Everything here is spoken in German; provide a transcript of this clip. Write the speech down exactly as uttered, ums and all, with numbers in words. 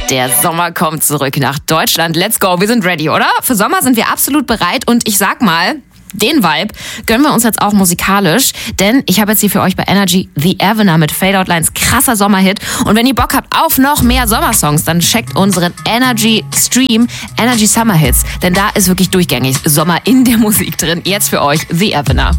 Der Sommer kommt zurück nach Deutschland. Let's go, wir sind ready, oder? Für Sommer sind wir absolut bereit und ich sag mal, den Vibe gönnen wir uns jetzt auch musikalisch, denn ich habe jetzt hier für euch bei Energy The Avenue mit Fade Out Lines krasser Sommerhit. Und wenn ihr Bock habt auf noch mehr Sommersongs, dann checkt unseren Energy Stream, Energy Summer Hits, denn da ist wirklich durchgängig Sommer in der Musik drin. Jetzt für euch The Avenue.